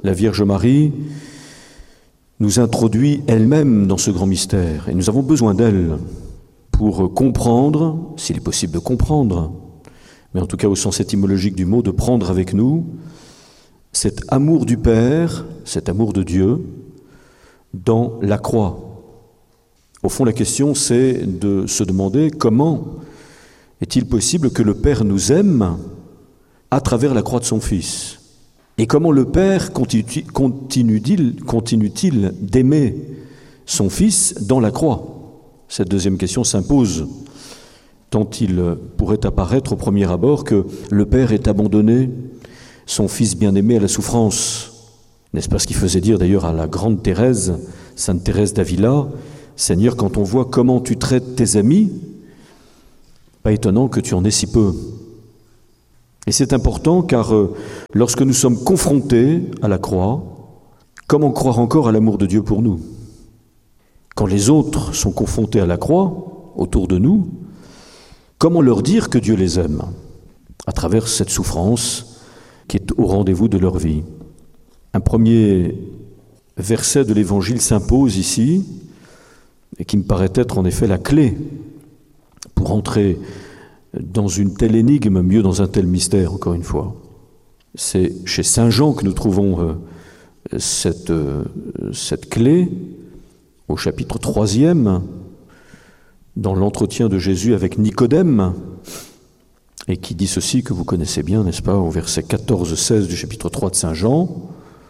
la Vierge Marie nous introduit elle-même dans ce grand mystère. Et nous avons besoin d'elle pour comprendre, s'il est possible de comprendre, mais en tout cas au sens étymologique du mot, de prendre avec nous cet amour du Père, cet amour de Dieu dans la croix. Au fond, la question, c'est de se demander comment est-il possible que le Père nous aime à travers la croix de son Fils ? Et comment le Père continue-t-il d'aimer son Fils dans la croix ? Cette deuxième question s'impose, tant il pourrait apparaître au premier abord que le Père ait abandonné son Fils bien-aimé à la souffrance. N'est-ce pas ce qu'il faisait dire d'ailleurs à la grande Thérèse, Sainte Thérèse d'Avila, « Seigneur, quand on voit comment tu traites tes amis, pas étonnant que tu en aies si peu. » Et c'est important car lorsque nous sommes confrontés à la croix, comment croire encore à l'amour de Dieu pour nous ? Quand les autres sont confrontés à la croix, autour de nous, comment leur dire que Dieu les aime à travers cette souffrance qui est au rendez-vous de leur vie ? Un premier verset de l'Évangile s'impose ici, et qui me paraît être en effet la clé pour entrer dans une telle énigme, mieux dans un tel mystère, encore une fois. C'est chez Saint Jean que nous trouvons cette clé, au chapitre 3e, dans l'entretien de Jésus avec Nicodème, et qui dit ceci que vous connaissez bien, n'est-ce pas, au verset 14-16 du chapitre 3 de Saint Jean.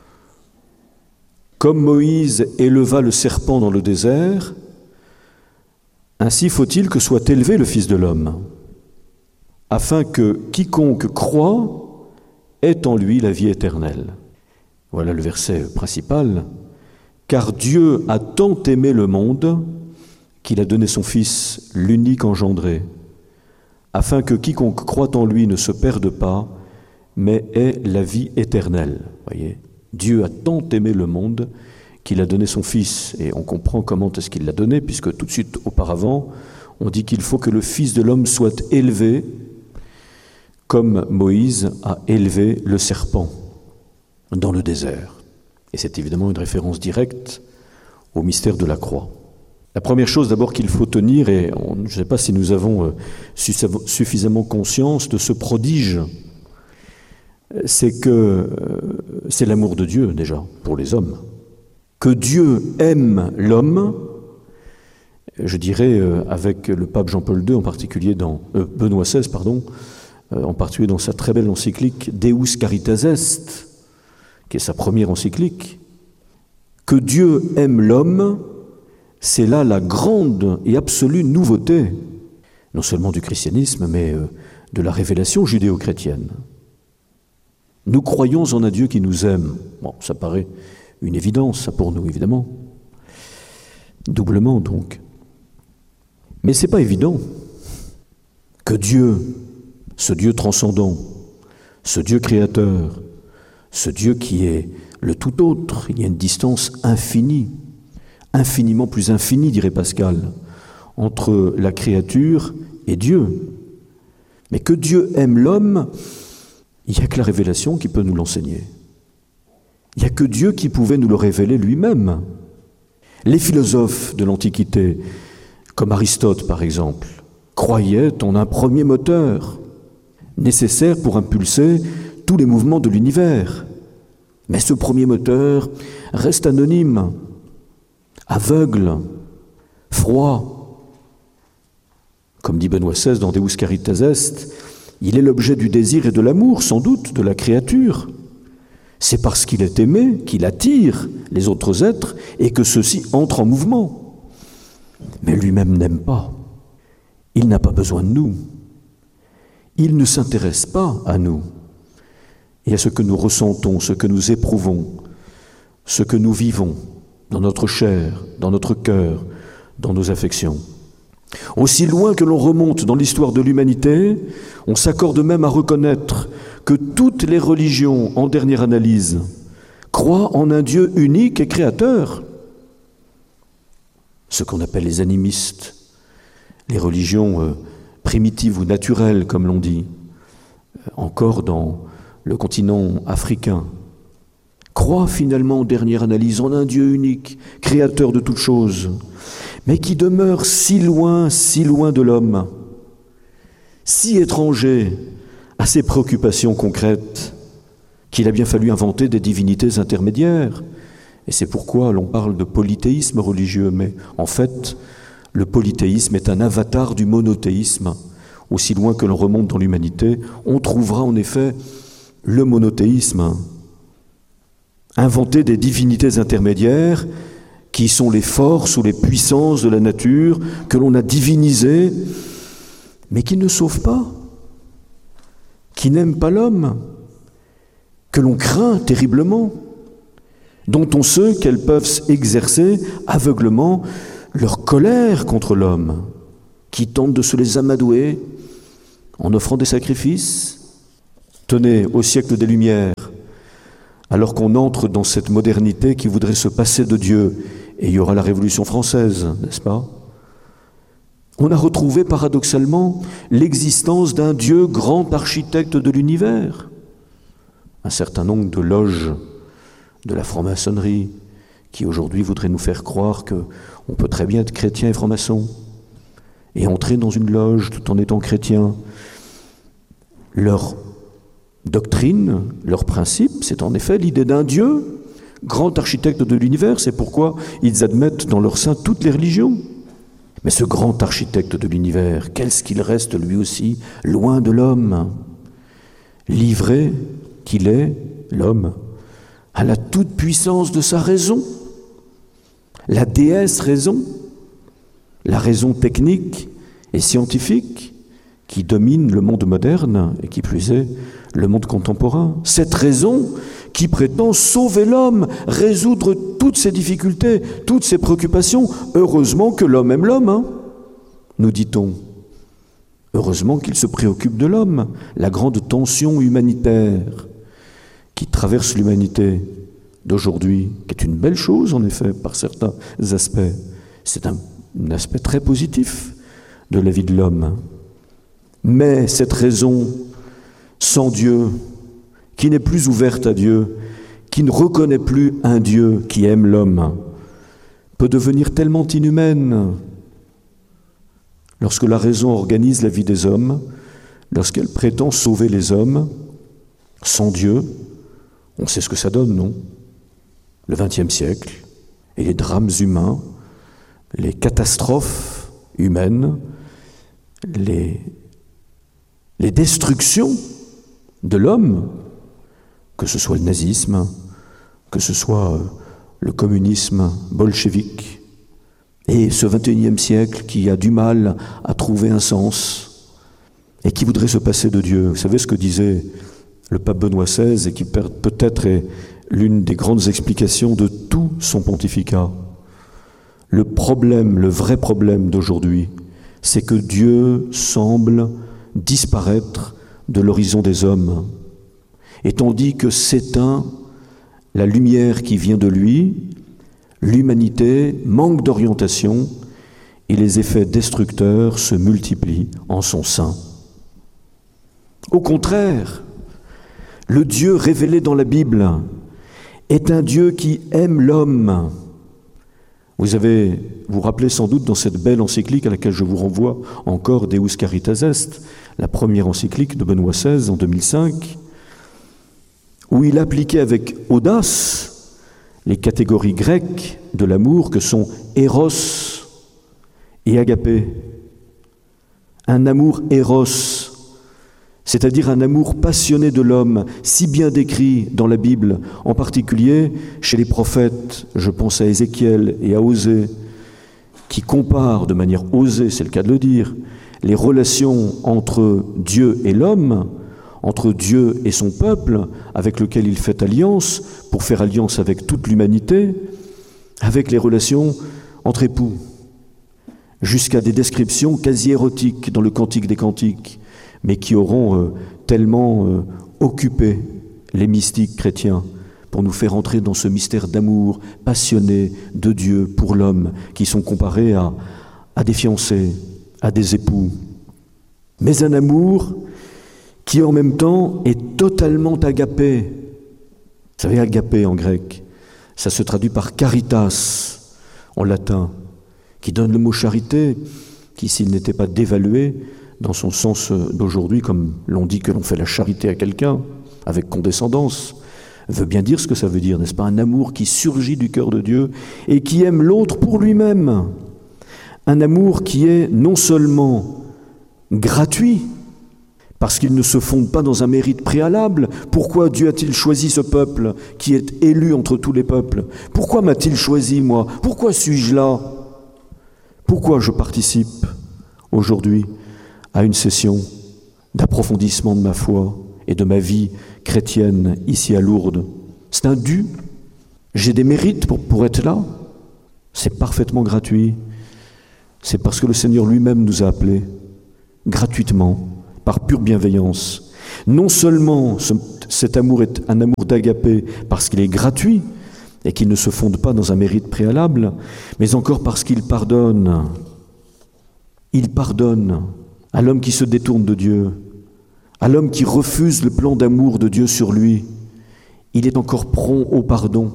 « Comme Moïse éleva le serpent dans le désert, ainsi faut-il que soit élevé le Fils de l'homme, afin que quiconque croit ait en lui la vie éternelle. » Voilà le verset principal. « Car Dieu a tant aimé le monde qu'il a donné son Fils, l'unique engendré, afin que quiconque croit en lui ne se perde pas, mais ait la vie éternelle. » Voyez, Dieu a tant aimé le monde qu'il a donné son Fils. Et on comprend comment est-ce qu'il l'a donné, puisque tout de suite auparavant, on dit qu'il faut que le Fils de l'homme soit élevé comme Moïse a élevé le serpent dans le désert. Et c'est évidemment une référence directe au mystère de la croix. La première chose d'abord qu'il faut tenir, et je ne sais pas si nous avons suffisamment conscience de ce prodige, c'est que c'est l'amour de Dieu déjà pour les hommes. Que Dieu aime l'homme, je dirais avec le pape Jean-Paul II en particulier, Benoît XVI, en particulier dans sa très belle encyclique Deus Caritas Est, qui est sa première encyclique, que Dieu aime l'homme, c'est là la grande et absolue nouveauté, non seulement du christianisme, mais de la révélation judéo-chrétienne. Nous croyons en un Dieu qui nous aime. Bon, ça paraît une évidence, ça pour nous, évidemment. Doublement, donc. Mais c'est pas évident que Dieu, ce Dieu transcendant, ce Dieu créateur, ce Dieu qui est le tout autre, il y a une distance infinie, infiniment plus infinie, dirait Pascal, entre la créature et Dieu. Mais que Dieu aime l'homme, il n'y a que la révélation qui peut nous l'enseigner. Il n'y a que Dieu qui pouvait nous le révéler lui-même. Les philosophes de l'Antiquité, comme Aristote par exemple, croyaient en un premier moteur, nécessaire pour impulser tous les mouvements de l'univers. Mais ce premier moteur reste anonyme, aveugle, froid. Comme dit Benoît XVI dans Deus Caritas Est, il est l'objet du désir et de l'amour, sans doute, de la créature. C'est parce qu'il est aimé qu'il attire les autres êtres et que ceux-ci entrent en mouvement. Mais lui-même n'aime pas. Il n'a pas besoin de nous. Il ne s'intéresse pas à nous et à ce que nous ressentons, ce que nous éprouvons, ce que nous vivons dans notre chair, dans notre cœur, dans nos affections. Aussi loin que l'on remonte dans l'histoire de l'humanité, on s'accorde même à reconnaître que toutes les religions, en dernière analyse, croient en un Dieu unique et créateur. Ce qu'on appelle les animistes, les religions primitives ou naturelles, comme l'on dit, encore dans le continent africain, croit finalement, en dernière analyse, en un Dieu unique, créateur de toutes choses, mais qui demeure si loin de l'homme, si étranger à ses préoccupations concrètes, qu'il a bien fallu inventer des divinités intermédiaires. Et c'est pourquoi l'on parle de polythéisme religieux, mais en fait, le polythéisme est un avatar du monothéisme. Aussi loin que l'on remonte dans l'humanité, on trouvera en effet le monothéisme. Inventer des divinités intermédiaires qui sont les forces ou les puissances de la nature que l'on a divinisées, mais qui ne sauvent pas, qui n'aiment pas l'homme, que l'on craint terriblement, dont on sait qu'elles peuvent exercer aveuglement leur colère contre l'homme, qui tente de se les amadouer en offrant des sacrifices. Tenez, au siècle des Lumières, alors qu'on entre dans cette modernité qui voudrait se passer de Dieu, et il y aura la Révolution française, n'est-ce pas? On a retrouvé paradoxalement l'existence d'un Dieu grand architecte de l'univers. Un certain nombre de loges de la franc-maçonnerie qui aujourd'hui voudraient nous faire croire qu'on peut très bien être chrétien et franc-maçon et entrer dans une loge tout en étant chrétien. Leur doctrine, leur principe, c'est en effet l'idée d'un Dieu, grand architecte de l'univers. C'est pourquoi ils admettent dans leur sein toutes les religions. Mais ce grand architecte de l'univers, qu'est-ce qu'il reste lui aussi loin de l'homme, livré qu'il est, l'homme, à la toute-puissance de sa raison, la déesse raison, la raison technique et scientifique qui domine le monde moderne et qui plus est le monde contemporain. Cette raison qui prétend sauver l'homme, résoudre toutes ses difficultés, toutes ses préoccupations. Heureusement que l'homme aime l'homme, nous dit-on. Heureusement qu'il se préoccupe de l'homme, la grande tension humanitaire qui traverse l'humanité d'aujourd'hui, qui est une belle chose en effet par certains aspects. C'est un aspect très positif de la vie de l'homme. Mais cette raison sans Dieu, qui n'est plus ouverte à Dieu, qui ne reconnaît plus un Dieu qui aime l'homme, peut devenir tellement inhumaine lorsque la raison organise la vie des hommes, lorsqu'elle prétend sauver les hommes sans Dieu. On sait ce que ça donne, non? Le XXe siècle et les drames humains, les catastrophes humaines, les destructions de l'homme, que ce soit le nazisme, que ce soit le communisme bolchevique, et ce XXIe siècle qui a du mal à trouver un sens et qui voudrait se passer de Dieu. Vous savez ce que disait le pape Benoît XVI et qui peut-être est l'une des grandes explications de tout son pontificat. Le problème, le vrai problème d'aujourd'hui, c'est que Dieu semble disparaître de l'horizon des hommes. Et tandis que s'éteint la lumière qui vient de lui, l'humanité manque d'orientation et les effets destructeurs se multiplient en son sein. Au contraire, le Dieu révélé dans la Bible est un Dieu qui aime l'homme. Vous vous rappelez sans doute dans cette belle encyclique à laquelle je vous renvoie encore, Deus Caritas Est, la première encyclique de Benoît XVI en 2005, où il appliquait avec audace les catégories grecques de l'amour que sont Eros et Agapé. Un amour Eros, c'est-à-dire un amour passionné de l'homme, si bien décrit dans la Bible, en particulier chez les prophètes, je pense à Ézéchiel et à Osée, qui comparent de manière osée, c'est le cas de le dire, les relations entre Dieu et l'homme, entre Dieu et son peuple, avec lequel il fait alliance, pour faire alliance avec toute l'humanité, avec les relations entre époux, jusqu'à des descriptions quasi érotiques dans le Cantique des Cantiques, mais qui auront tellement occupé les mystiques chrétiens pour nous faire entrer dans ce mystère d'amour passionné de Dieu pour l'homme, qui sont comparés à des fiancés, à des époux. Mais un amour qui en même temps est totalement agapé, Vous savez, agapé en grec, ça se traduit par caritas en latin, qui donne le mot charité, qui, s'il n'était pas dévalué dans son sens d'aujourd'hui, comme l'on dit que l'on fait la charité à quelqu'un, avec condescendance, veut bien dire ce que ça veut dire, n'est-ce pas? Un amour qui surgit du cœur de Dieu et qui aime l'autre pour lui-même. Un amour qui est non seulement gratuit, parce qu'il ne se fonde pas dans un mérite préalable. Pourquoi Dieu a-t-il choisi ce peuple qui est élu entre tous les peuples? Pourquoi m'a-t-il choisi, moi? Pourquoi suis-je là? Pourquoi je participe aujourd'hui à une session d'approfondissement de ma foi et de ma vie chrétienne ici à Lourdes? C'est un dû. J'ai des mérites pour être là. C'est parfaitement gratuit. C'est parce que le Seigneur lui-même nous a appelés gratuitement, par pure bienveillance. Non seulement cet amour est un amour d'agapé parce qu'il est gratuit et qu'il ne se fonde pas dans un mérite préalable, mais encore parce qu'il pardonne. Il pardonne à l'homme qui se détourne de Dieu, à l'homme qui refuse le plan d'amour de Dieu sur lui. Il est encore prompt au pardon,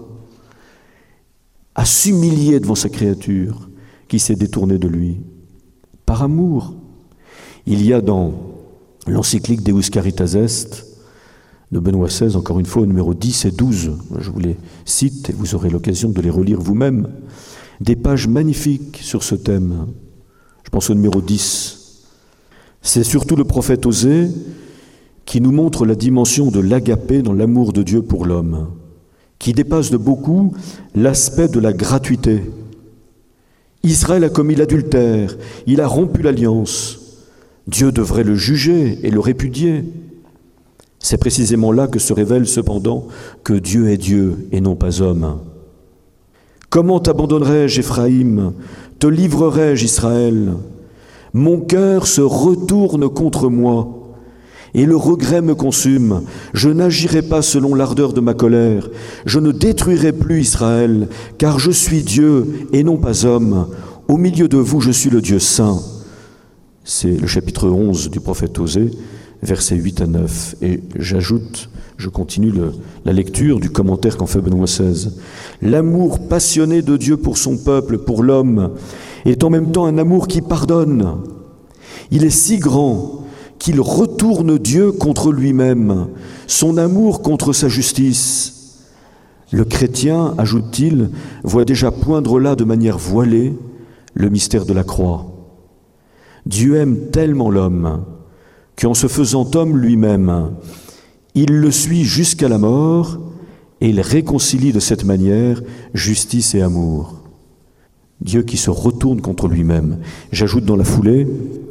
à s'humilier devant sa créature qui s'est détournée de lui. Par amour. Il y a dans l'encyclique Deus Caritas Est de Benoît XVI, encore une fois, au numéro 10 et 12, je vous les cite et vous aurez l'occasion de les relire vous-même, des pages magnifiques sur ce thème. Je pense au numéro 10. C'est surtout le prophète Osée qui nous montre la dimension de l'agapé dans l'amour de Dieu pour l'homme, qui dépasse de beaucoup l'aspect de la gratuité. Israël a commis l'adultère, il a rompu l'alliance. Dieu devrait le juger et le répudier. C'est précisément là que se révèle cependant que Dieu est Dieu et non pas homme. Comment t'abandonnerai-je, Éphraïm? Te livrerai-je, Israël? Mon cœur se retourne contre moi et le regret me consume. Je n'agirai pas selon l'ardeur de ma colère. Je ne détruirai plus Israël, car je suis Dieu et non pas homme. Au milieu de vous, je suis le Dieu saint. C'est le chapitre 11 du prophète Osée, versets 8 à 9. Et j'ajoute, je continue la lecture du commentaire qu'en fait Benoît XVI. L'amour passionné de Dieu pour son peuple, pour l'homme, est en même temps un amour qui pardonne. Il est si grand qu'il retourne Dieu contre lui-même, son amour contre sa justice. Le chrétien, ajoute-t-il, voit déjà poindre là de manière voilée le mystère de la croix. Dieu aime tellement l'homme qu'en se faisant homme lui-même, il le suit jusqu'à la mort et il réconcilie de cette manière justice et amour. Dieu qui se retourne contre lui-même. J'ajoute dans la foulée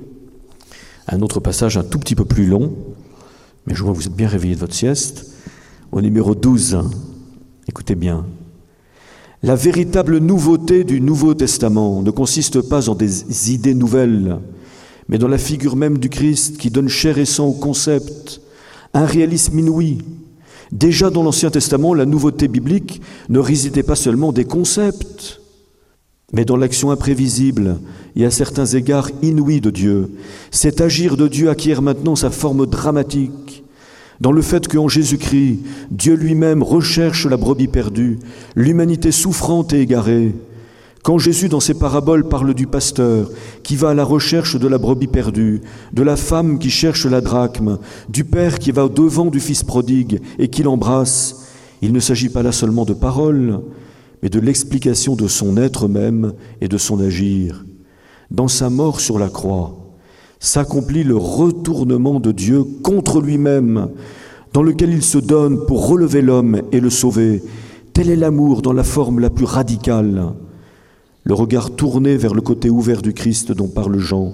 un autre passage un tout petit peu plus long, mais je vois que vous êtes bien réveillés de votre sieste, au numéro 12. Écoutez bien. La véritable nouveauté du Nouveau Testament ne consiste pas en des idées nouvelles, mais dans la figure même du Christ qui donne chair et sang au concept, un réalisme inouï. Déjà dans l'Ancien Testament, la nouveauté biblique ne résidait pas seulement des concepts, mais dans l'action imprévisible et à certains égards inouïe de Dieu. Cet agir de Dieu acquiert maintenant sa forme dramatique, dans le fait qu'en Jésus-Christ, Dieu lui-même recherche la brebis perdue, l'humanité souffrante et égarée. Quand Jésus, dans ses paraboles, parle du pasteur qui va à la recherche de la brebis perdue, de la femme qui cherche la drachme, du père qui va au-devant du fils prodigue et qui l'embrasse, il ne s'agit pas là seulement de paroles, mais de l'explication de son être même et de son agir. Dans sa mort sur la croix, s'accomplit le retournement de Dieu contre lui-même, dans lequel il se donne pour relever l'homme et le sauver. Tel est l'amour dans la forme la plus radicale. Le regard tourné vers le côté ouvert du Christ dont parle Jean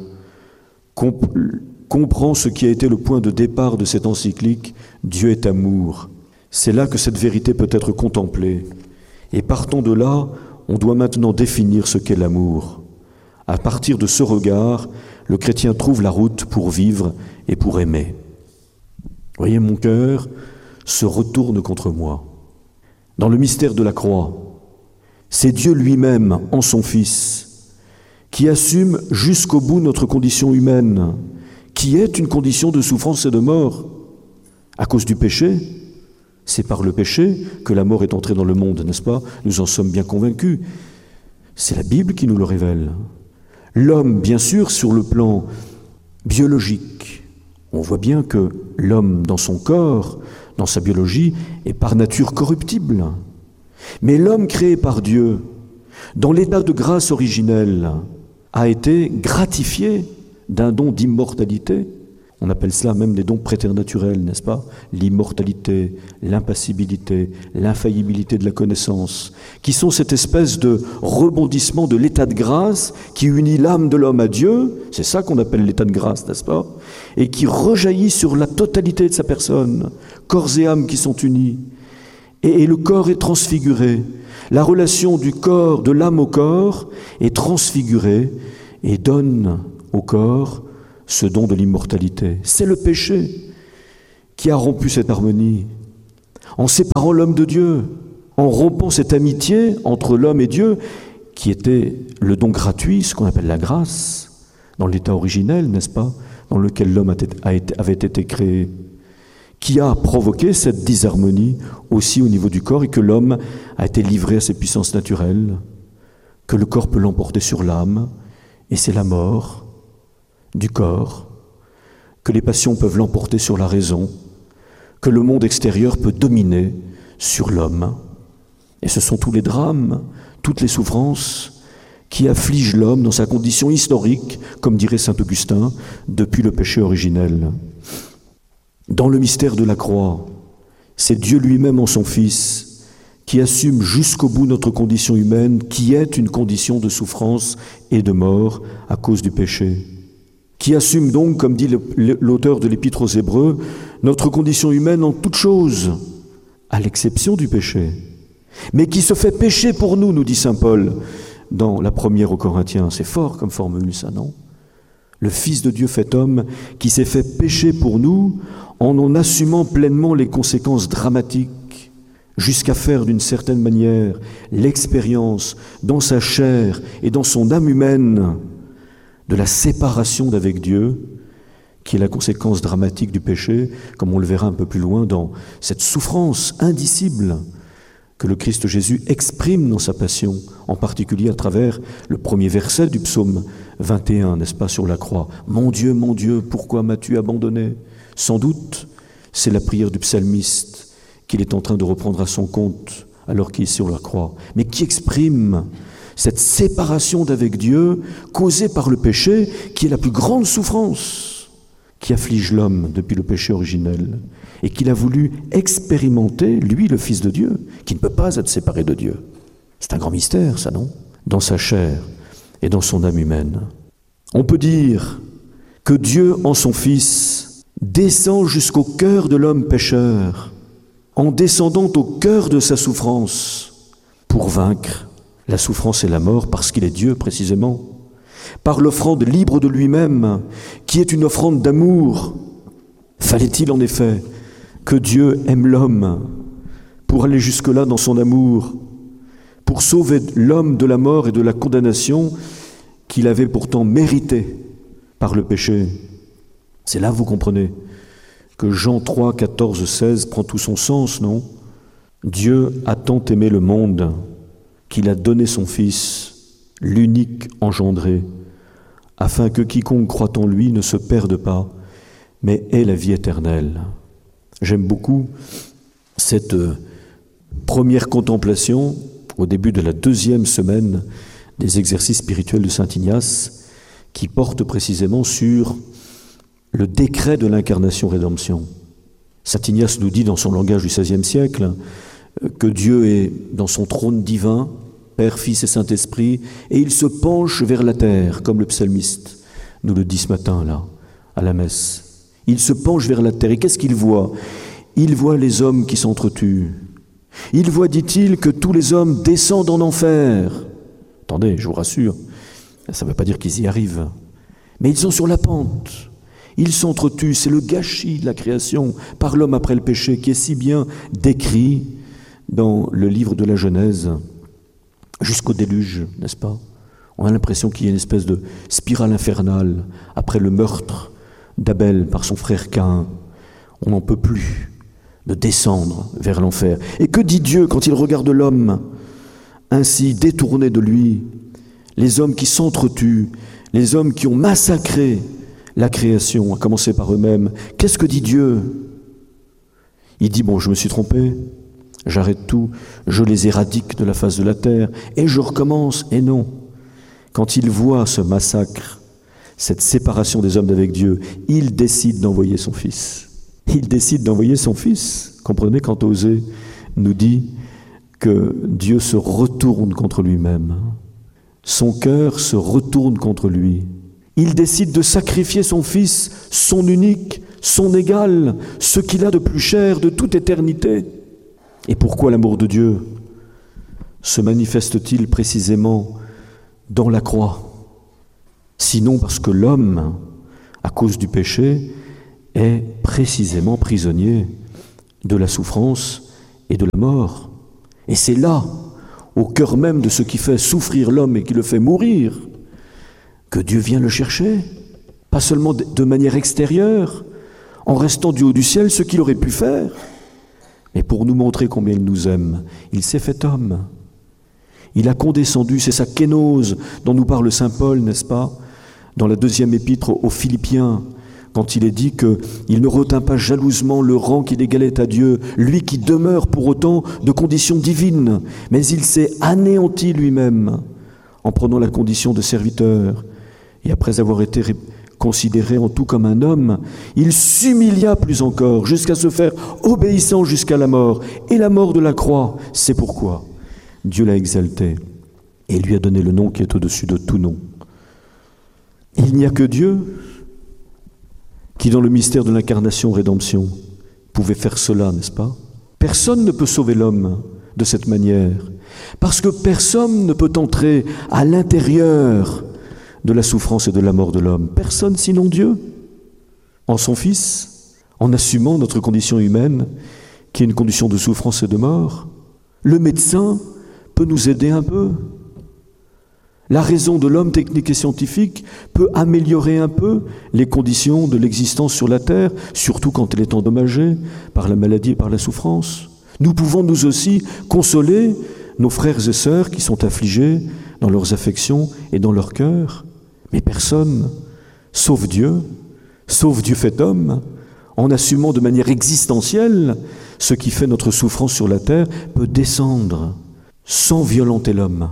comprend ce qui a été le point de départ de cette encyclique « Dieu est amour ». C'est là que cette vérité peut être contemplée. Et partant de là, on doit maintenant définir ce qu'est l'amour. À partir de ce regard, le chrétien trouve la route pour vivre et pour aimer. Voyez, mon cœur se retourne contre moi. Dans le mystère de la croix, c'est Dieu lui-même, en son Fils, qui assume jusqu'au bout notre condition humaine, qui est une condition de souffrance et de mort, à cause du péché, C'est par le péché que la mort est entrée dans le monde, n'est-ce pas? Nous en sommes bien convaincus. C'est la Bible qui nous le révèle. L'homme, bien sûr, sur le plan biologique, on voit bien que l'homme, dans son corps, dans sa biologie, est par nature corruptible. Mais l'homme créé par Dieu, dans l'état de grâce originel, a été gratifié d'un don d'immortalité. On appelle cela même des dons préternaturels, n'est-ce pas? L'immortalité, l'impassibilité, l'infaillibilité de la connaissance, qui sont cette espèce de rebondissement de l'état de grâce qui unit l'âme de l'homme à Dieu, c'est ça qu'on appelle l'état de grâce, n'est-ce pas? Et qui rejaillit sur la totalité de sa personne, corps et âme qui sont unis. Et le corps est transfiguré. La relation du corps, de l'âme au corps, est transfigurée et donne au corps ce don de l'immortalité. C'est le péché qui a rompu cette harmonie, en séparant l'homme de Dieu, en rompant cette amitié entre l'homme et Dieu, qui était le don gratuit, ce qu'on appelle la grâce, dans l'état originel, n'est-ce pas, dans lequel l'homme avait été créé, qui a provoqué cette disharmonie aussi au niveau du corps, et que l'homme a été livré à ses puissances naturelles, que le corps peut l'emporter sur l'âme, et c'est la mort du corps, que les passions peuvent l'emporter sur la raison, que le monde extérieur peut dominer sur l'homme. Et ce sont tous les drames, toutes les souffrances qui affligent l'homme dans sa condition historique, comme dirait saint Augustin, depuis le péché originel. Dans le mystère de la croix, c'est Dieu lui-même en son Fils qui assume jusqu'au bout notre condition humaine, qui est une condition de souffrance et de mort à cause du péché. Qui assume donc, comme dit l'auteur de l'Épître aux Hébreux, notre condition humaine en toute chose, à l'exception du péché, mais qui se fait péché pour nous, nous dit saint Paul dans la première aux Corinthiens. C'est fort comme formule, ça, non? Le Fils de Dieu fait homme qui s'est fait pécher pour nous en assumant pleinement les conséquences dramatiques, jusqu'à faire d'une certaine manière l'expérience dans sa chair et dans son âme humaine de la séparation d'avec Dieu, qui est la conséquence dramatique du péché, comme on le verra un peu plus loin dans cette souffrance indicible que le Christ Jésus exprime dans sa passion, en particulier à travers le premier verset du psaume 21, n'est-ce pas, sur la croix. « Mon Dieu, pourquoi m'as-tu abandonné ?» Sans doute, c'est la prière du psalmiste qu'il est en train de reprendre à son compte alors qu'il est sur la croix, mais qui exprime cette séparation d'avec Dieu causée par le péché, qui est la plus grande souffrance qui afflige l'homme depuis le péché originel, et qu'il a voulu expérimenter, lui, le Fils de Dieu, qui ne peut pas être séparé de Dieu. C'est un grand mystère, ça, non? Dans sa chair et dans son âme humaine. On peut dire que Dieu, en son Fils, descend jusqu'au cœur de l'homme pécheur, en descendant au cœur de sa souffrance, pour vaincre la souffrance et la mort, parce qu'il est Dieu précisément, par l'offrande libre de lui-même, qui est une offrande d'amour. Fallait-il en effet que Dieu aime l'homme pour aller jusque-là dans son amour, pour sauver l'homme de la mort et de la condamnation qu'il avait pourtant mérité par le péché? C'est là, vous comprenez, que Jean 3, 14, 16 prend tout son sens, non? Dieu a tant aimé le monde qu'il a donné son Fils, l'unique engendré, afin que quiconque croit en lui ne se perde pas, mais ait la vie éternelle. J'aime beaucoup cette première contemplation au début de la 2e semaine des exercices spirituels de saint Ignace, qui porte précisément sur le décret de l'incarnation-rédemption. Saint Ignace nous dit dans son langage du XVIe siècle que Dieu est dans son trône divin, Père, Fils et Saint-Esprit, et il se penche vers la terre, comme le psalmiste nous le dit ce matin, là, à la messe. Il se penche vers la terre, et qu'est-ce qu'il voit? Il voit les hommes qui s'entretuent. Il voit, dit-il, que tous les hommes descendent en enfer. Attendez, je vous rassure, ça ne veut pas dire qu'ils y arrivent, mais ils sont sur la pente. Ils s'entretuent, c'est le gâchis de la création par l'homme après le péché, qui est si bien décrit dans le livre de la Genèse, jusqu'au déluge, n'est-ce pas? On a l'impression qu'il y a une espèce de spirale infernale après le meurtre d'Abel par son frère Caïn. On n'en peut plus de descendre vers l'enfer. Et que dit Dieu quand il regarde l'homme ainsi détourné de lui, les hommes qui s'entretuent, les hommes qui ont massacré la création, à commencer par eux-mêmes? Qu'est-ce que dit Dieu? Il dit, bon, je me suis trompé, j'arrête tout, je les éradique de la face de la terre, et je recommence. Et non, quand il voit ce massacre, cette séparation des hommes d'avec Dieu, il décide d'envoyer son Fils. Il décide d'envoyer son Fils. Comprenez, quand Osée nous dit que Dieu se retourne contre lui-même, son cœur se retourne contre lui. Il décide de sacrifier son Fils, son unique, son égal, ce qu'il a de plus cher de toute éternité. Et pourquoi l'amour de Dieu se manifeste-t-il précisément dans la croix? Sinon parce que l'homme, à cause du péché, est précisément prisonnier de la souffrance et de la mort. Et c'est là, au cœur même de ce qui fait souffrir l'homme et qui le fait mourir, que Dieu vient le chercher. Pas seulement de manière extérieure, en restant du haut du ciel, ce qu'il aurait pu faire, mais pour nous montrer combien il nous aime. Il s'est fait homme. Il a condescendu, c'est sa kénose dont nous parle saint Paul, n'est-ce pas, dans la 2e épître aux Philippiens, quand il est dit qu'il ne retint pas jalousement le rang qu'il égalait à Dieu, lui qui demeure pour autant de condition divine, mais il s'est anéanti lui-même en prenant la condition de serviteur. Et après avoir été considéré en tout comme un homme, il s'humilia plus encore, jusqu'à se faire obéissant jusqu'à la mort. Et la mort de la croix, c'est pourquoi Dieu l'a exalté et lui a donné le nom qui est au-dessus de tout nom. Il n'y a que Dieu qui, dans le mystère de l'incarnation-rédemption, pouvait faire cela, n'est-ce pas? Personne ne peut sauver l'homme de cette manière, parce que personne ne peut entrer à l'intérieur de la souffrance et de la mort de l'homme. Personne sinon Dieu, en son Fils, en assumant notre condition humaine, qui est une condition de souffrance et de mort. Le médecin peut nous aider un peu. La raison de l'homme technique et scientifique peut améliorer un peu les conditions de l'existence sur la terre, surtout quand elle est endommagée par la maladie et par la souffrance. Nous pouvons nous aussi consoler nos frères et sœurs qui sont affligés dans leurs affections et dans leur cœur. Mais personne, sauf Dieu fait homme, en assumant de manière existentielle ce qui fait notre souffrance sur la terre, peut descendre sans violenter l'homme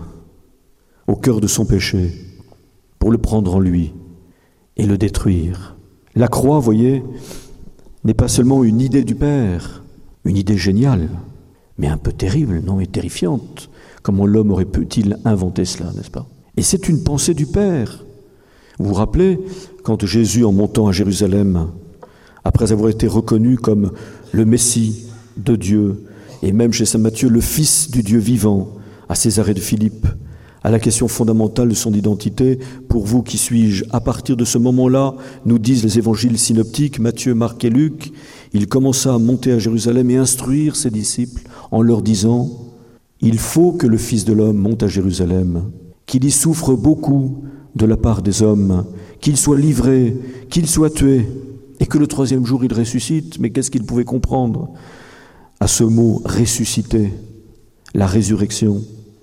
au cœur de son péché, pour le prendre en lui et le détruire. La croix, voyez, n'est pas seulement une idée du Père, une idée géniale, mais un peu terrible, non, et terrifiante. Comment l'homme aurait pu-t-il inventer cela, n'est-ce pas? Et c'est une pensée du Père. Vous vous rappelez, quand Jésus, en montant à Jérusalem, après avoir été reconnu comme le Messie de Dieu, et même chez saint Matthieu, le Fils du Dieu vivant, à Césarée de Philippe, à la question fondamentale de son identité, pour vous, qui suis-je? À partir de ce moment-là, nous disent les évangiles synoptiques, Matthieu, Marc et Luc, il commença à monter à Jérusalem et instruire ses disciples en leur disant, il faut que le Fils de l'homme monte à Jérusalem, qu'il y souffre beaucoup de la part des hommes, qu'il soit livré, qu'il soit tué, et que le 3e jour il ressuscite. Mais qu'est-ce qu'il pouvait comprendre à ce mot « ressusciter », la résurrection?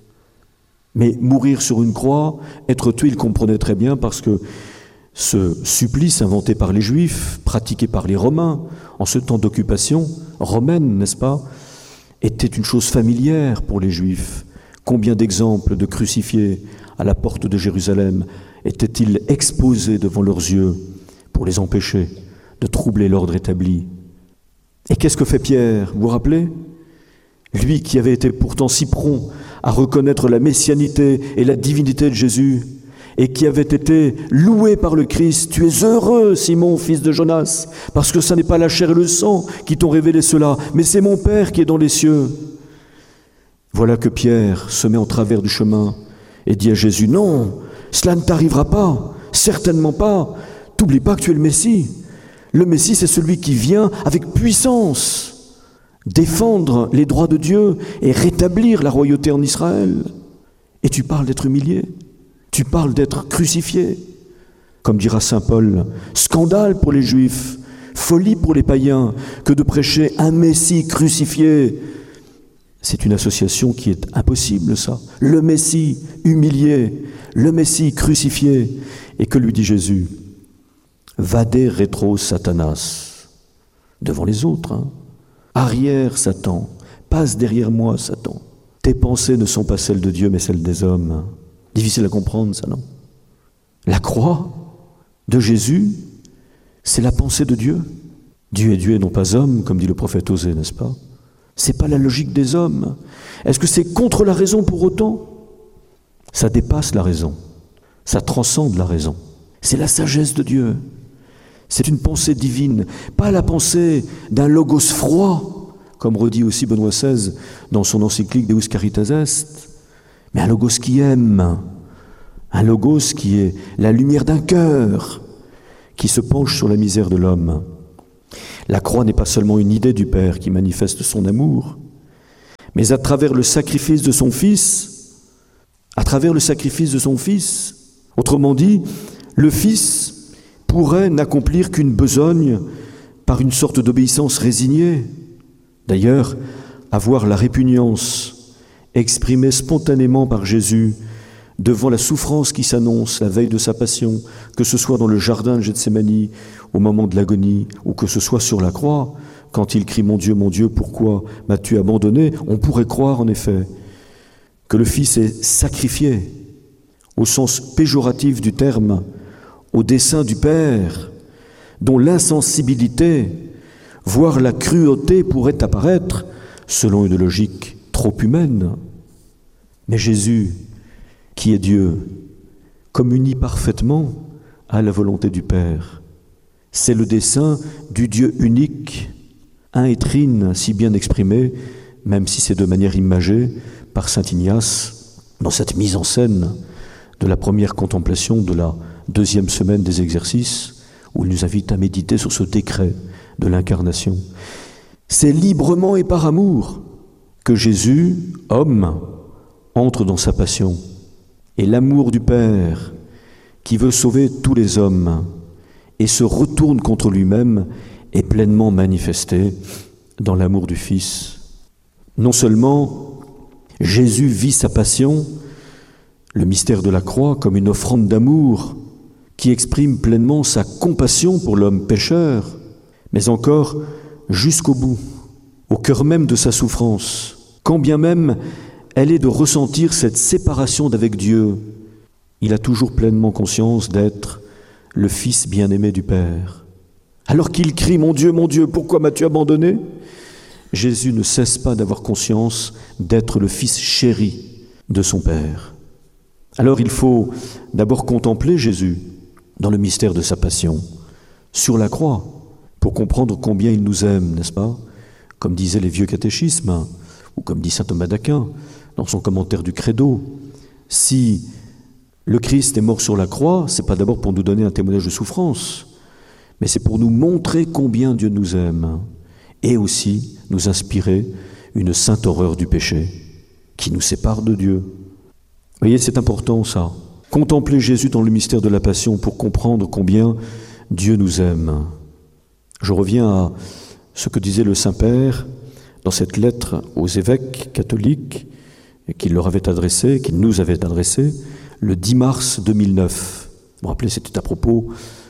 Mais mourir sur une croix, être tué, il comprenait très bien, parce que ce supplice inventé par les Juifs, pratiqué par les Romains, en ce temps d'occupation romaine, n'est-ce pas, était une chose familière pour les Juifs. Combien d'exemples de crucifiés à la porte de Jérusalem étaient-ils exposés devant leurs yeux pour les empêcher de troubler l'ordre établi? Et qu'est-ce que fait Pierre? Vous vous rappelez? Lui qui avait été pourtant si prompt à reconnaître la messianité et la divinité de Jésus, et qui avait été loué par le Christ. Tu es heureux, Simon, fils de Jonas, parce que ce n'est pas la chair et le sang qui t'ont révélé cela, mais c'est mon Père qui est dans les cieux. Voilà que Pierre se met en travers du chemin et dit à Jésus, non, cela ne t'arrivera pas, certainement pas. T'oublie pas que tu es le Messie. Le Messie, c'est celui qui vient avec puissance défendre les droits de Dieu et rétablir la royauté en Israël. Et tu parles d'être humilié, tu parles d'être crucifié. Comme dira saint Paul, scandale pour les Juifs folie pour les païens que de prêcher un Messie crucifié. C'est une association qui est impossible, ça. Le Messie humilié, le Messie crucifié. Et que lui dit Jésus? Vade retro Satanas. Devant les autres, hein. Arrière, Satan. Passe derrière moi, Satan. Tes pensées ne sont pas celles de Dieu, mais celles des hommes. Difficile à comprendre, ça, non? La croix de Jésus, c'est la pensée de Dieu. Dieu est Dieu et non pas homme, comme dit le prophète Osée, n'est-ce pas? C'est pas la logique des hommes. Est-ce que c'est contre la raison pour autant? Ça dépasse la raison. Ça transcende la raison. C'est la sagesse de Dieu. C'est une pensée divine, pas la pensée d'un logos froid, comme redit aussi Benoît XVI dans son encyclique Deus Caritas Est, mais un logos qui aime, un logos qui est la lumière d'un cœur, qui se penche sur la misère de l'homme. La croix n'est pas seulement une idée du Père qui manifeste son amour, mais à travers le sacrifice de son Fils, autrement dit, le Fils pourrait n'accomplir qu'une besogne par une sorte d'obéissance résignée. D'ailleurs, avoir la répugnance exprimée spontanément par Jésus devant la souffrance qui s'annonce la veille de sa passion, que ce soit dans le jardin de Gethsémani, au moment de l'agonie, ou que ce soit sur la croix, quand il crie « Mon Dieu, pourquoi m'as-tu abandonné ?» On pourrait croire en effet que le Fils est sacrifié, au sens péjoratif du terme, au dessein du Père, dont l'insensibilité, voire la cruauté pourrait apparaître selon une logique trop humaine. Mais Jésus, qui est Dieu, communie parfaitement à la volonté du Père. C'est le dessein du Dieu unique, un et trine, si bien exprimé, même si c'est de manière imagée, par saint Ignace, dans cette mise en scène de la première contemplation de la deuxième semaine des exercices, où il nous invite à méditer sur ce décret de l'incarnation. C'est librement et par amour que Jésus, homme, entre dans sa passion. Et l'amour du Père, qui veut sauver tous les hommes et se retourne contre lui-même, est pleinement manifesté dans l'amour du Fils. Non seulement Jésus vit sa passion, le mystère de la croix, comme une offrande d'amour qui exprime pleinement sa compassion pour l'homme pécheur, mais encore jusqu'au bout, au cœur même de sa souffrance, quand bien même elle est de ressentir cette séparation d'avec Dieu. Il a toujours pleinement conscience d'être le Fils bien-aimé du Père. Alors qu'il crie « Mon Dieu, pourquoi m'as-tu abandonné ?» Jésus ne cesse pas d'avoir conscience d'être le Fils chéri de son Père. Alors il faut d'abord contempler Jésus dans le mystère de sa passion, sur la croix, pour comprendre combien il nous aime, n'est-ce pas? Comme disaient les vieux catéchismes, ou comme dit saint Thomas d'Aquin dans son commentaire du Credo, si le Christ est mort sur la croix, c'est pas d'abord pour nous donner un témoignage de souffrance, mais c'est pour nous montrer combien Dieu nous aime, et aussi nous inspirer une sainte horreur du péché, qui nous sépare de Dieu. Vous voyez, c'est important ça. Contempler Jésus dans le mystère de la passion pour comprendre combien Dieu nous aime. Je reviens à ce que disait le Saint-Père dans cette lettre aux évêques catholiques qu'il leur avait adressée, qu'il nous avait adressée, le 10 mars 2009. Vous vous rappelez, c'était à propos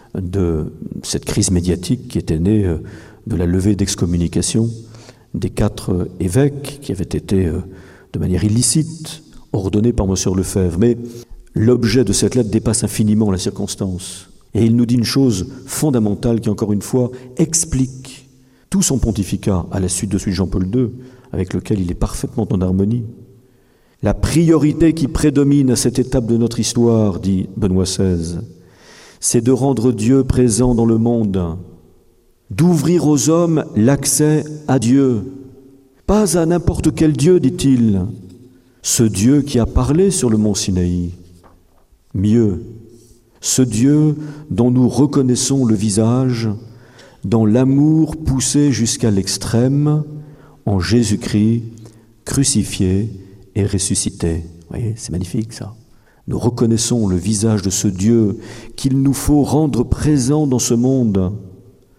de cette crise médiatique qui était née de la levée d'excommunication des 4 évêques qui avaient été de manière illicite ordonnés par Monsieur Lefebvre. Mais l'objet de cette lettre dépasse infiniment la circonstance. Et il nous dit une chose fondamentale qui, encore une fois, explique tout son pontificat à la suite de celui de Jean-Paul II, avec lequel il est parfaitement en harmonie. La priorité qui prédomine à cette étape de notre histoire, dit Benoît XVI, c'est de rendre Dieu présent dans le monde, d'ouvrir aux hommes l'accès à Dieu. Pas à n'importe quel Dieu, dit-il, ce Dieu qui a parlé sur le mont Sinaï. Mieux, ce Dieu dont nous reconnaissons le visage dans l'amour poussé jusqu'à l'extrême en Jésus-Christ, crucifié et ressuscité. Vous voyez, c'est magnifique ça. Nous reconnaissons le visage de ce Dieu qu'il nous faut rendre présent dans ce monde,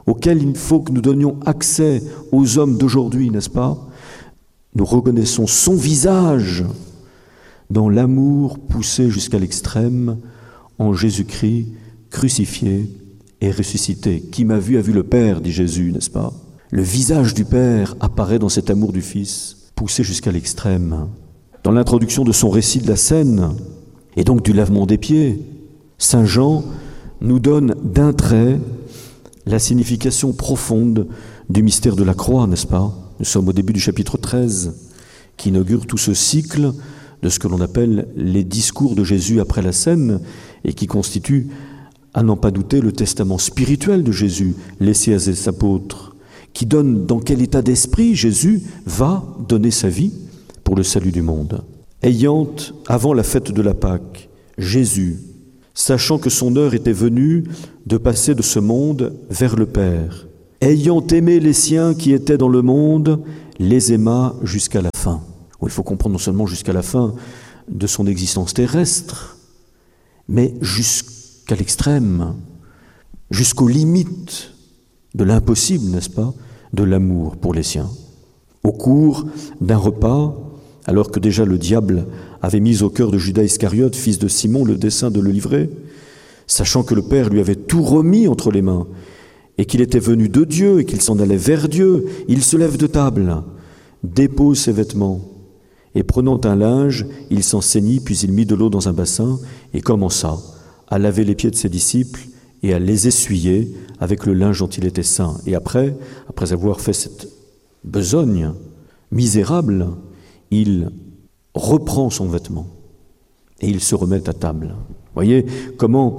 auquel il faut que nous donnions accès aux hommes d'aujourd'hui, n'est-ce pas? Nous reconnaissons son visage dans l'amour poussé jusqu'à l'extrême en Jésus-Christ crucifié et ressuscité. Qui m'a vu a vu le Père, dit Jésus, n'est-ce pas? Le visage du Père apparaît dans cet amour du Fils, poussé jusqu'à l'extrême. Dans l'introduction de son récit de la scène, et donc du lavement des pieds, Saint Jean nous donne d'un trait la signification profonde du mystère de la croix, n'est-ce pas? Nous sommes au début du chapitre 13, qui inaugure tout ce cycle de ce que l'on appelle les discours de Jésus après la scène, et qui constitue, à n'en pas douter, le testament spirituel de Jésus, laissé à ses apôtres, qui donne dans quel état d'esprit Jésus va donner sa vie pour le salut du monde. Ayant, avant la fête de la Pâque, Jésus, sachant que son heure était venue de passer de ce monde vers le Père, ayant aimé les siens qui étaient dans le monde, les aima jusqu'à la fin. Il faut comprendre non seulement jusqu'à la fin de son existence terrestre, mais jusqu'à l'extrême, jusqu'aux limites de l'impossible, n'est-ce pas, de l'amour pour les siens. Au cours d'un repas, alors que déjà le diable avait mis au cœur de Judas Iscariote, fils de Simon, le dessein de le livrer, sachant que le Père lui avait tout remis entre les mains, et qu'il était venu de Dieu, et qu'il s'en allait vers Dieu, il se lève de table, dépose ses vêtements, et prenant un linge, il s'en ceignit, puis il mit de l'eau dans un bassin, et commença à laver les pieds de ses disciples, et à les essuyer avec le linge dont il était saint. Et après avoir fait cette besogne misérable, il reprend son vêtement et il se remet à table. Voyez comment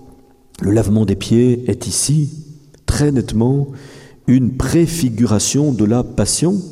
le lavement des pieds est ici, très nettement, une préfiguration de la passion,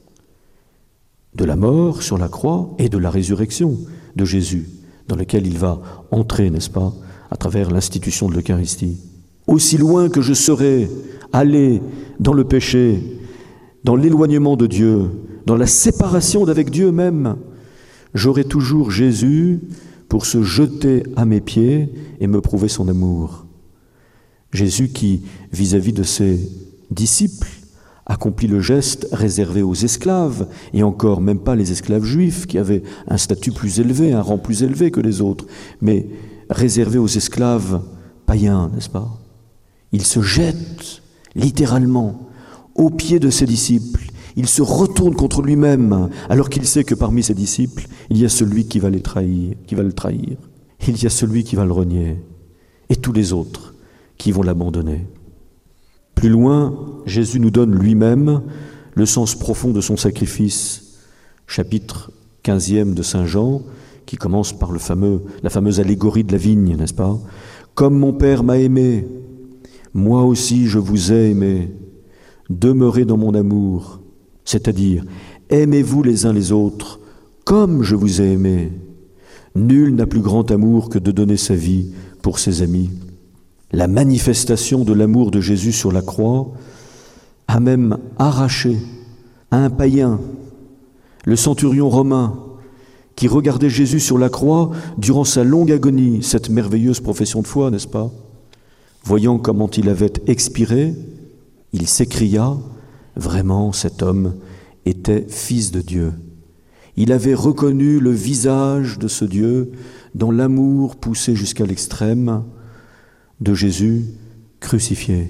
de la mort sur la croix et de la résurrection de Jésus, dans lequel il va entrer, n'est-ce pas, à travers l'institution de l'Eucharistie. Aussi loin que je serai allé dans le péché, dans l'éloignement de Dieu, dans la séparation d'avec Dieu même, j'aurai toujours Jésus pour se jeter à mes pieds et me prouver son amour. Jésus qui, vis-à-vis de ses disciples, accomplit le geste réservé aux esclaves, et encore même pas les esclaves juifs qui avaient un statut plus élevé, un rang plus élevé que les autres, mais réservé aux esclaves païens, n'est-ce pas? Il se jette littéralement aux pieds de ses disciples. Il se retourne contre lui-même, alors qu'il sait que parmi ses disciples, il y a celui qui va le trahir. Il y a celui qui va le renier, et tous les autres qui vont l'abandonner. Plus loin, Jésus nous donne lui-même le sens profond de son sacrifice. Chapitre 15e de Saint Jean, qui commence par la fameuse allégorie de la vigne, n'est-ce pas? « Comme mon Père m'a aimé, moi aussi je vous ai aimé. Demeurez dans mon amour. » C'est-à-dire, aimez-vous les uns les autres comme je vous ai aimé. Nul n'a plus grand amour que de donner sa vie pour ses amis. La manifestation de l'amour de Jésus sur la croix a même arraché à un païen, le centurion romain, qui regardait Jésus sur la croix durant sa longue agonie, cette merveilleuse profession de foi, n'est-ce pas? Voyant comment il avait expiré, il s'écria, vraiment cet homme était fils de Dieu. Il avait reconnu le visage de ce Dieu dans l'amour poussé jusqu'à l'extrême de Jésus crucifié.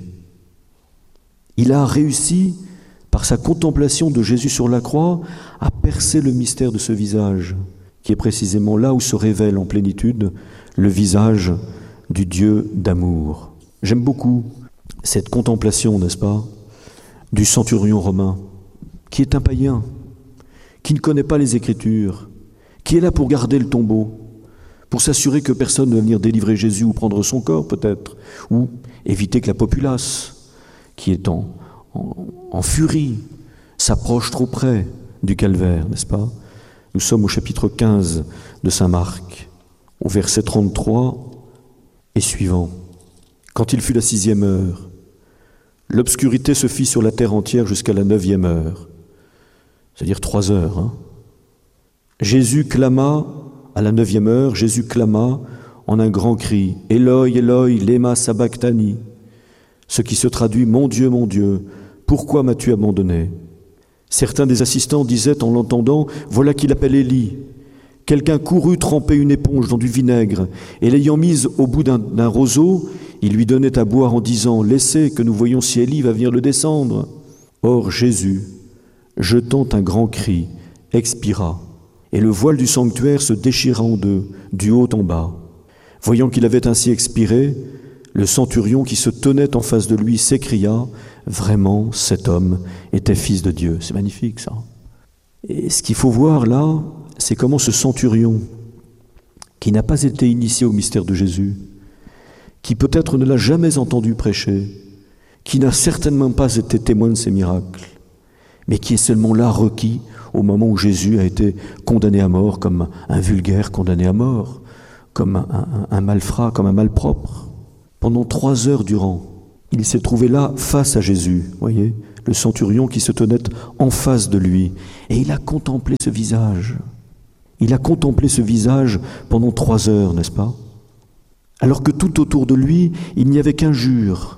Il a réussi, par sa contemplation de Jésus sur la croix, à percer le mystère de ce visage, qui est précisément là où se révèle en plénitude le visage du Dieu d'amour. J'aime beaucoup cette contemplation, n'est-ce pas, du centurion romain, qui est un païen, qui ne connaît pas les Écritures, qui est là pour garder le tombeau, pour s'assurer que personne ne va venir délivrer Jésus ou prendre son corps peut-être, ou éviter que la populace, qui est en furie, s'approche trop près du calvaire, n'est-ce pas? Nous sommes au chapitre 15 de saint Marc, au verset 33 et suivant. Quand il fut la 6e heure, l'obscurité se fit sur la terre entière jusqu'à la 9e heure, c'est-à-dire 3 heures. Jésus clama, à la 9e heure, Jésus clama en un grand cri, « Eloi, Eloi, lema sabachthani » ce qui se traduit « Mon Dieu, pourquoi m'as-tu abandonné ?» Certains des assistants disaient en l'entendant « Voilà qu'il appelle Élie ». Quelqu'un courut tremper une éponge dans du vinaigre et l'ayant mise au bout d'un roseau, il lui donnait à boire en disant « Laissez que nous voyions si Élie va venir le descendre ». Or Jésus, jetant un grand cri, expira, et le voile du sanctuaire se déchira en deux, du haut en bas. Voyant qu'il avait ainsi expiré, le centurion qui se tenait en face de lui s'écria « Vraiment, cet homme était fils de Dieu ». C'est magnifique ça. Et ce qu'il faut voir là, c'est comment ce centurion, qui n'a pas été initié au mystère de Jésus, qui peut-être ne l'a jamais entendu prêcher, qui n'a certainement pas été témoin de ses miracles, mais qui est seulement là requis au moment où Jésus a été condamné à mort comme un vulgaire condamné à mort, comme un malfrat, comme un malpropre. Pendant 3 heures durant, il s'est trouvé là face à Jésus, voyez, le centurion qui se tenait en face de lui, et il a contemplé ce visage. Il a contemplé ce visage pendant 3 heures, n'est-ce pas? Alors que tout autour de lui, il n'y avait qu'injures,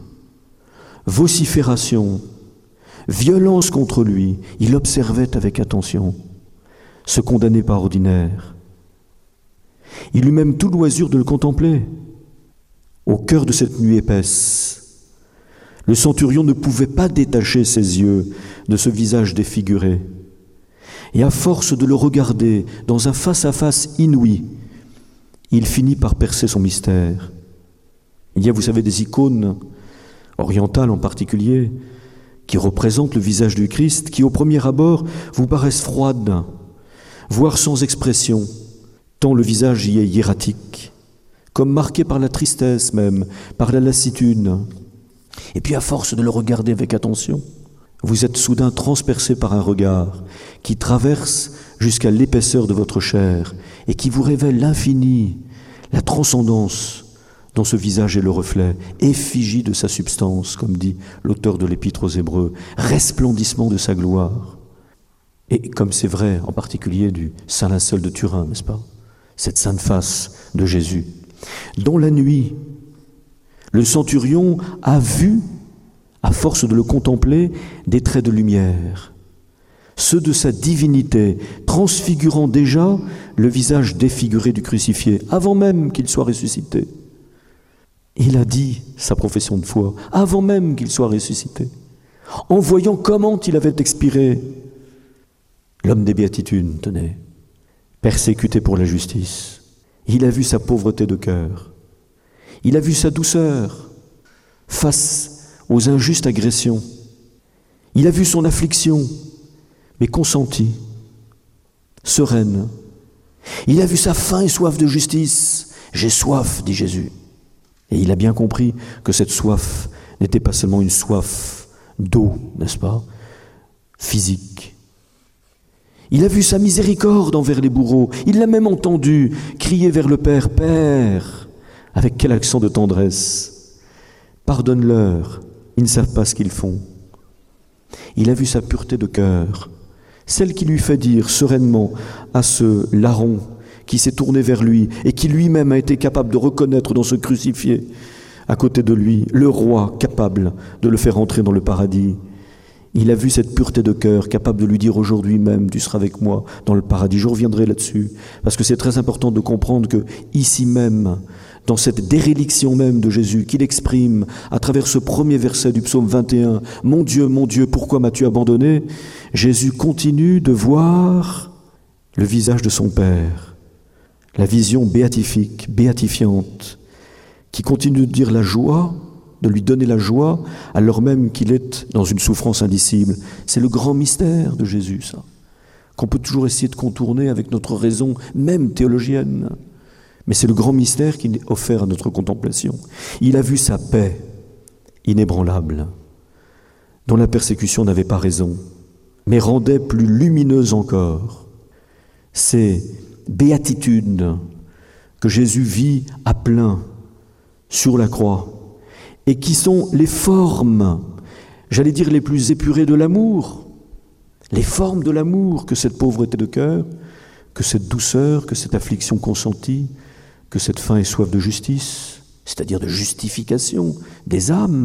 vocifération, violence contre lui. Il observait avec attention ce condamné par ordinaire. Il eut même tout loisir de le contempler. Au cœur de cette nuit épaisse, le centurion ne pouvait pas détacher ses yeux de ce visage défiguré. Et à force de le regarder dans un face-à-face inouï, il finit par percer son mystère. Il y a, vous savez, des icônes orientales en particulier, qui représentent le visage du Christ, qui au premier abord vous paraissent froides, voire sans expression, tant le visage y est hiératique, comme marqué par la tristesse même, par la lassitude. Et puis à force de le regarder avec attention, vous êtes soudain transpercé par un regard qui traverse jusqu'à l'épaisseur de votre chair et qui vous révèle l'infini, la transcendance dont ce visage est le reflet, effigie de sa substance, comme dit l'auteur de l'Épître aux Hébreux, resplendissement de sa gloire. Et comme c'est vrai en particulier du Saint Linceul de Turin, n'est-ce pas? Cette sainte face de Jésus. Dans la nuit, le centurion a vu, à force de le contempler, des traits de lumière, ceux de sa divinité, transfigurant déjà le visage défiguré du crucifié, avant même qu'il soit ressuscité. Il a dit sa profession de foi, avant même qu'il soit ressuscité, en voyant comment il avait expiré. L'homme des béatitudes, tenez, persécuté pour la justice. Il a vu sa pauvreté de cœur. Il a vu sa douceur face aux injustes agressions. Il a vu son affliction, mais consentie, sereine. Il a vu sa faim et soif de justice. « J'ai soif », dit Jésus. Et il a bien compris que cette soif n'était pas seulement une soif d'eau, n'est-ce pas, physique. Il a vu sa miséricorde envers les bourreaux. Il l'a même entendu crier vers le Père, « Père !» Avec quel accent de tendresse. « Pardonne-leur, ils ne savent pas ce qu'ils font. » Il a vu sa pureté de cœur, celle qui lui fait dire sereinement à ce larron qui s'est tourné vers lui et qui lui-même a été capable de reconnaître dans ce crucifié à côté de lui le roi capable de le faire entrer dans le paradis. Il a vu cette pureté de cœur capable de lui dire aujourd'hui même, tu seras avec moi dans le paradis. Je reviendrai là-dessus parce que c'est très important de comprendre que ici même, dans cette déréliction même de Jésus qu'il exprime à travers ce premier verset du psaume 21, « Mon Dieu, pourquoi m'as-tu abandonné ?» Jésus continue de voir le visage de son Père, la vision béatifique, béatifiante, qui continue de dire la joie, de lui donner la joie, alors même qu'il est dans une souffrance indicible. C'est le grand mystère de Jésus, ça, qu'on peut toujours essayer de contourner avec notre raison, même théologienne. Mais c'est le grand mystère qui est offert à notre contemplation. Il a vu sa paix inébranlable, dont la persécution n'avait pas raison, mais rendait plus lumineuse encore. Ces béatitudes que Jésus vit à plein sur la croix et qui sont les formes, j'allais dire les plus épurées de l'amour, les formes de l'amour que cette pauvreté de cœur, que cette douceur, que cette affliction consentie, que cette faim et soif de justice, c'est-à-dire de justification des âmes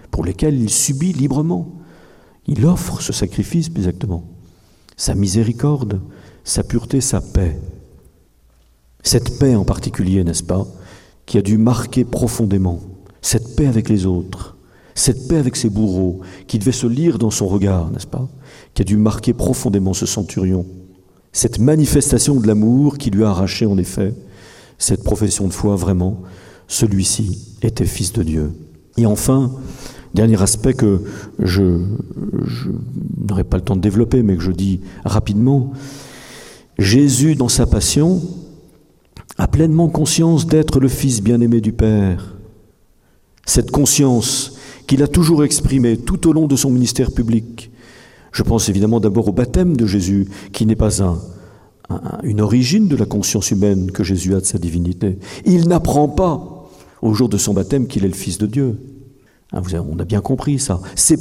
pour lesquels il subit librement. Il offre ce sacrifice, plus exactement. Sa miséricorde, sa pureté, sa paix. Cette paix en particulier, n'est-ce pas, qui a dû marquer profondément cette paix avec les autres, cette paix avec ses bourreaux, qui devait se lire dans son regard, n'est-ce pas, qui a dû marquer profondément ce centurion. Cette manifestation de l'amour qui lui a arraché, en effet, cette profession de foi, vraiment, celui-ci était fils de Dieu. Et enfin, dernier aspect que je n'aurai pas le temps de développer, mais que je dis rapidement, Jésus, dans sa passion, a pleinement conscience d'être le Fils bien-aimé du Père. Cette conscience qu'il a toujours exprimée tout au long de son ministère public. Je pense évidemment d'abord au baptême de Jésus, qui n'est pas une origine de la conscience humaine que Jésus a de sa divinité. Il n'apprend pas au jour de son baptême qu'il est le Fils de Dieu. On a bien compris ça. C'est